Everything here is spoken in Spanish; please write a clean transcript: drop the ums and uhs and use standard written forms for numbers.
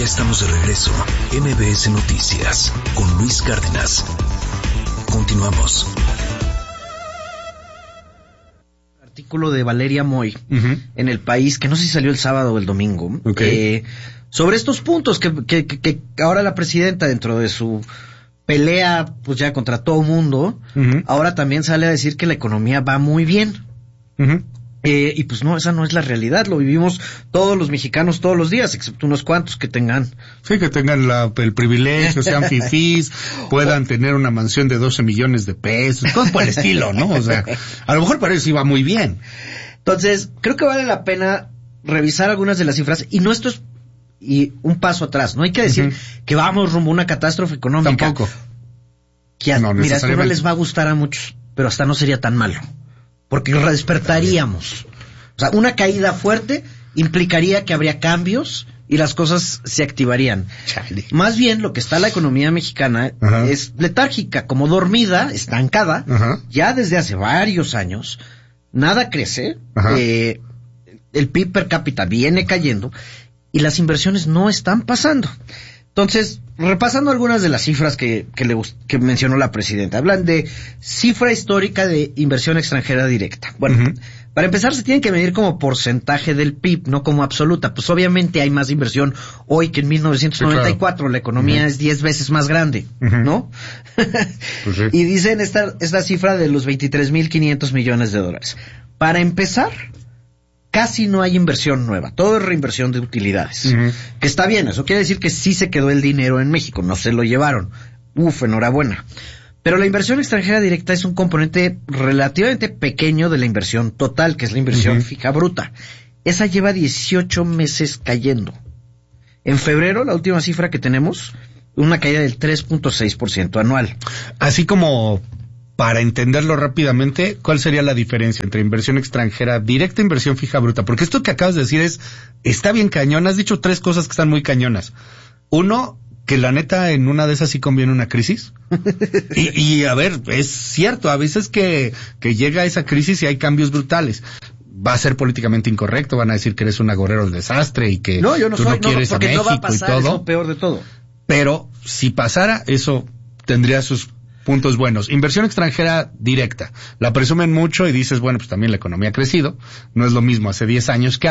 Ya estamos de regreso. MBS Noticias con Luis Cárdenas. Continuamos. Artículo de Valeria Moy en El País, que no sé si salió el sábado o el domingo, sobre estos puntos que ahora la presidenta, dentro de su pelea pues ya contra todo mundo, ahora también sale a decir que la economía va muy bien. Y pues no, esa no es la realidad, lo vivimos todos los mexicanos todos los días, excepto unos cuantos que tengan. Sí, que tengan el privilegio, sean fifís, puedan tener una mansión de 12 millones de pesos, cosas por el estilo, ¿no? O sea, a lo mejor para ellos iba muy bien. Entonces, creo que vale la pena revisar algunas de las cifras, y no esto es y un paso atrás, no hay que decir que vamos rumbo a una catástrofe económica. Tampoco. Que mira, esto no les va a gustar a muchos, pero hasta no sería tan malo, porque despertaríamos. O sea, una caída fuerte implicaría que habría cambios y las cosas se activarían. Chale. Más bien, lo que está la economía mexicana es letárgica, como dormida, estancada, ya desde hace varios años. Nada crece, el PIB per cápita viene cayendo y las inversiones no están pasando. Entonces, repasando algunas de las cifras que mencionó la presidenta, hablan de cifra histórica de inversión extranjera directa. Bueno, para empezar se tienen que medir como porcentaje del PIB, no como absoluta. Pues obviamente hay más inversión hoy que en 1994, sí, claro. La economía es 10 veces más grande, ¿no? Pues sí. Y dicen esta cifra de los 23.500 millones de dólares. Para empezar, casi no hay inversión nueva, todo es reinversión de utilidades, que está bien, eso quiere decir que sí se quedó el dinero en México, no se lo llevaron, enhorabuena. Pero la inversión extranjera directa es un componente relativamente pequeño de la inversión total, que es la inversión fija bruta. Esa lleva 18 meses cayendo. En febrero, la última cifra que tenemos, una caída del 3.6% anual. Así como, para entenderlo rápidamente, ¿cuál sería la diferencia entre inversión extranjera directa e inversión fija bruta? Porque esto que acabas de decir está bien cañón. Has dicho 3 cosas que están muy cañonas. Uno, que la neta en una de esas sí conviene una crisis. Y a ver, es cierto, a veces que llega esa crisis y hay cambios brutales. Va a ser políticamente incorrecto, van a decir que eres un agorero del desastre y que yo no tú soy, no quieres a México, no va a pasar, y todo. Es lo peor de todo. Pero si pasara, eso tendría sus puntos buenos. Inversión extranjera directa. La presumen mucho y dices, bueno, pues también la economía ha crecido. No es lo mismo hace 10 años que